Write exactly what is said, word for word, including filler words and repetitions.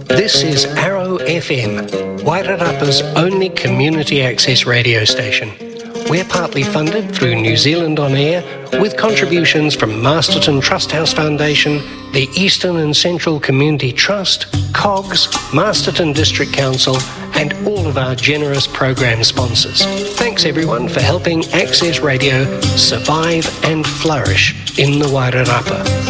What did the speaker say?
This is Arrow F M, Wairarapa's only community access radio station. We're partly funded through New Zealand On Air, with contributions from Masterton Trust House Foundation, the Eastern and Central Community Trust, C O G S, Masterton District Council, and all of our generous program sponsors. Thanks everyone for helping Access Radio survive and flourish in the Wairarapa.